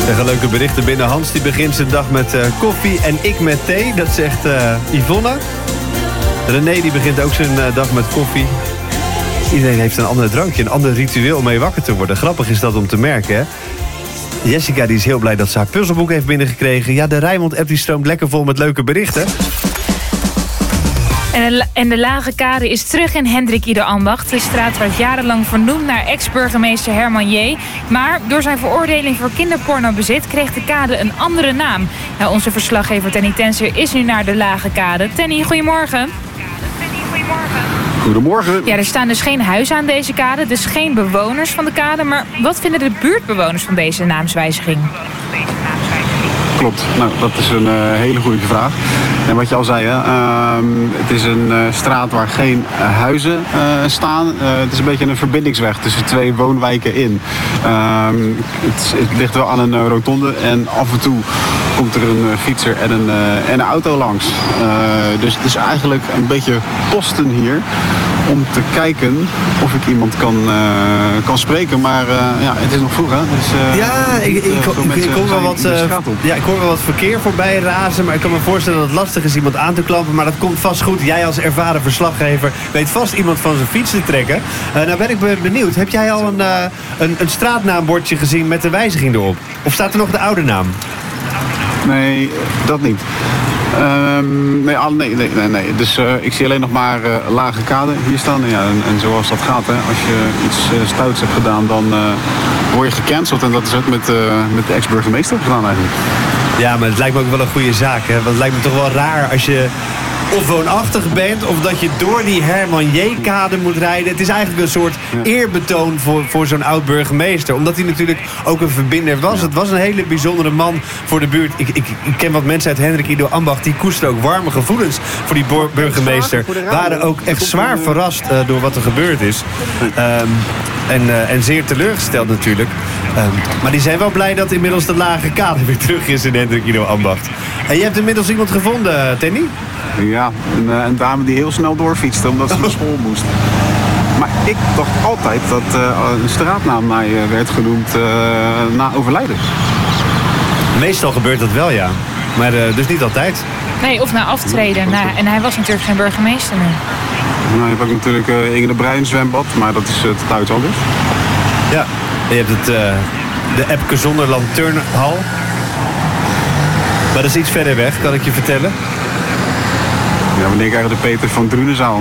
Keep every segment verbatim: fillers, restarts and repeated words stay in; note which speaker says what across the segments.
Speaker 1: Zeggen leuke berichten binnen. Hans die begint zijn dag met uh, koffie en ik met thee. Dat zegt uh, Yvonne. René die begint ook zijn uh, dag met koffie. Iedereen heeft een ander drankje, een ander ritueel om mee wakker te worden. Grappig is dat om te merken, hè? Jessica die is heel blij dat ze haar puzzelboek heeft binnengekregen. Ja, de Rijnmond-app die stroomt lekker vol met leuke berichten.
Speaker 2: En de, en de Lage Kade is terug in Hendrik Ido Ambacht. De straat werd jarenlang vernoemd naar ex-burgemeester Herman J. Maar door zijn veroordeling voor kinderpornobezit kreeg de kade een andere naam. Nou, onze verslaggever Tenny Tenser is nu naar de Lage Kade. Tenny, goedemorgen.
Speaker 3: Goedemorgen.
Speaker 2: Ja, er staan dus geen huizen aan deze kade, dus geen bewoners van de kade. Maar wat vinden de buurtbewoners van deze naamswijziging?
Speaker 3: Klopt, nou dat is een uh, hele goede vraag. En wat je al zei, hè, uh, het is een uh, straat waar geen uh, huizen uh, staan. Uh, het is een beetje een verbindingsweg tussen twee woonwijken in. Uh, het, het ligt wel aan een uh, rotonde en af en toe komt er een uh, fietser en een, uh, en een auto langs. Uh, dus het is eigenlijk een beetje posten hier om te kijken of ik iemand kan, uh, kan spreken. Maar uh, ja, het is nog vroeg, hè? Dus, uh,
Speaker 1: ja, ik, ik, ik, ik, ik hoor wel wat, uh, ja, ik hoor wel wat verkeer voorbij razen. Maar ik kan me voorstellen dat het lastig is iemand aan te klampen. Maar dat komt vast goed. Jij als ervaren verslaggever weet vast iemand van zijn fiets te trekken. Uh, nou ben ik benieuwd. Heb jij al een, uh, een, een straatnaambordje gezien met de wijziging erop? Of staat er nog de oude naam?
Speaker 3: Nee, dat niet. Um, nee, al, nee, nee, nee, nee. Dus uh, ik zie alleen nog maar uh, Lage Kade hier staan. Ja, en, en zoals dat gaat, hè, als je iets uh, stouts hebt gedaan, dan uh, word je gecanceld. En dat is ook met, uh, met de ex-burgemeester gedaan eigenlijk.
Speaker 1: Ja, maar het lijkt me ook wel een goede zaak, hè? Want het lijkt me toch wel raar als je of woonachtig bent, of dat je door die Herman J-kade moet rijden. Het is eigenlijk een soort ja. eerbetoon voor, voor zo'n oud-burgemeester. Omdat hij natuurlijk ook een verbinder was. Ja. Het was een hele bijzondere man voor de buurt. Ik, ik, ik ken wat mensen uit Hendrik Ido Ambacht, die koesteren ook warme gevoelens voor die bo- burgemeester. Waren ook echt zwaar verrast uh, door wat er gebeurd is. Um, en, uh, en zeer teleurgesteld natuurlijk. Um, maar die zijn wel blij dat inmiddels de Lage Kade weer terug is in Hendrik Ido Ambacht. En je hebt inmiddels iemand gevonden, Tenny?
Speaker 3: Ja, een, een dame die heel snel doorfietste omdat ze naar school moest. Maar ik dacht altijd dat uh, een straatnaam naar je werd genoemd uh, na overlijden.
Speaker 1: Meestal gebeurt dat wel, ja. Maar uh, dus niet altijd.
Speaker 2: Nee, of na aftreden. Nou, en hij was natuurlijk geen burgemeester meer.
Speaker 3: Nou, je hebt ook natuurlijk uh, Inge de Bruin zwembad, maar dat is uh, tot uit al dus.
Speaker 1: Ja, en je hebt het, uh, de Epke Zonderland Turnhal. Maar dat is iets verder weg, kan ik je vertellen.
Speaker 3: Ja, wanneer krijgen de Peter van Drunezaal?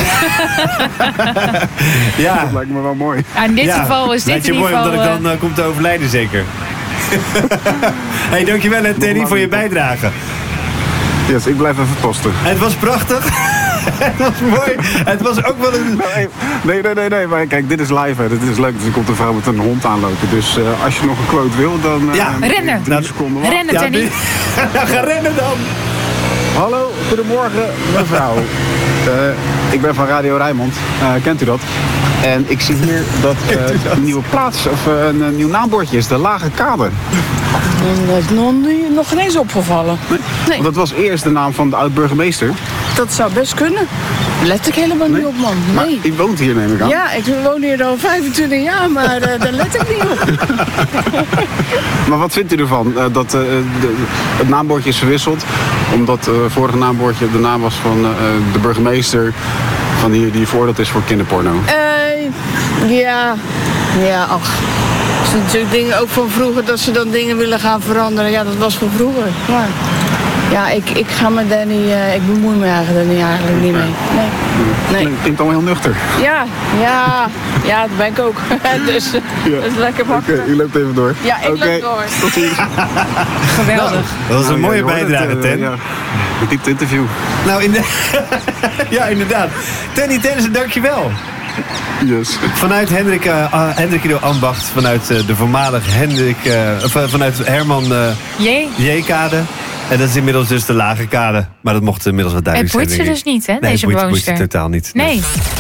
Speaker 1: Ja.
Speaker 3: Dat lijkt me wel mooi.
Speaker 2: Ja, in dit ja. geval is dit
Speaker 1: Lijkt je
Speaker 2: in ieder
Speaker 1: mooi
Speaker 2: geval...
Speaker 1: omdat ik dan uh, kom te overlijden, zeker. Hey, dankjewel hè, Tenny voor je bijdrage.
Speaker 3: Yes, ik blijf even posten.
Speaker 1: Het was prachtig. Het was mooi. Het was ook wel een...
Speaker 3: Nee, nee, nee, nee. Maar kijk, dit is live. Hè. Dit is leuk. Dus er komt een vrouw met een hond aanlopen. Dus uh, als je nog een quote wil, dan... Uh,
Speaker 2: ja, rennen.
Speaker 3: Nou, seconden wacht.
Speaker 2: Rennen, Tenny.
Speaker 1: Ja, nou, ga rennen dan.
Speaker 3: Hallo, goedemorgen mevrouw. Uh, ik ben van Radio Rijnmond. Uh, kent u dat? En ik zie hier dat uh, een nieuwe plaats, of uh, een, een nieuw naambordje is, de Lage Kade.
Speaker 4: Dat is nog, nog geen eens opgevallen.
Speaker 3: Nee?
Speaker 4: Nee.
Speaker 3: Want dat was eerst de naam van de oud-burgemeester.
Speaker 4: Dat zou best kunnen. Let ik helemaal
Speaker 3: nee?
Speaker 4: niet op, man. Nee.
Speaker 3: Maar u woont hier, neem ik aan.
Speaker 4: Ja, ik woon hier al vijfentwintig jaar, maar uh, daar let ik niet op.
Speaker 3: Maar wat vindt u ervan uh, dat uh, de, het naambordje is verwisseld? Omdat uh, het vorige naambordje de naam was van uh, de burgemeester van hier die veroordeeld is voor kinderporno.
Speaker 4: Uh, ja, ja, ach. Het zijn natuurlijk dingen ook van vroeger dat ze dan dingen willen gaan veranderen. Ja, dat was van vroeger. Maar ja, ik, ik ga me daar niet, uh, ik bemoei me eigenlijk, niet, eigenlijk niet mee. Nee. Nee.
Speaker 3: Het klinkt allemaal heel nuchter.
Speaker 4: Ja, ja, ja, dat ben ik ook. Dus ja. Dat is lekker makkelijk.
Speaker 3: Oké, okay, u loopt even door.
Speaker 4: Ja, ik
Speaker 3: okay.
Speaker 4: loop door.
Speaker 3: Tot ziens.
Speaker 2: Geweldig.
Speaker 1: Nou, dat was een nou, mooie ja, bijdrage, het, uh, Ten. Ja.
Speaker 3: Een diepte interview.
Speaker 1: Nou, in de... ja, inderdaad. Tenny Tennissen, dankjewel.
Speaker 3: Yes.
Speaker 1: Vanuit Hendrik, uh, uh, Hendrik Ido Ambacht, vanuit uh, de voormalig Hendrik, uh, uh, vanuit Herman uh, J-kade. En dat is inmiddels dus de Lage Kade. Maar dat mocht inmiddels wat duidelijk zijn.
Speaker 2: Het boeit ze dus niet, hè,
Speaker 1: nee,
Speaker 2: deze
Speaker 1: boeit,
Speaker 2: bewoonster.
Speaker 1: boeit ze totaal niet.
Speaker 2: Nee. nee.